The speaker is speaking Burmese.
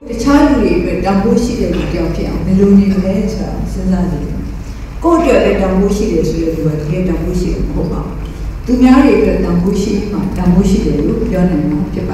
တခြားလူတွေအတွက်တန်ဖိုးရှိတဲ့လူတယောက်ဖြစ်အောင်ဘယ်လိုနေလဲဆိုတာစဉ်းစားကြည့်ကိုယ့်အတွက်လည်းတန်ဖိုးရှိတယ်ဆိုတဲ့လူကတကယ်တန်ဖိုးရှိတယ်မဟုတ်ပါဘူးသူများတွေအတွက်တန်ဖိုးရှိမှတန်ဖိုးရှိတယ်လို့ပြောနိုင်မှာဖြစ်ပါ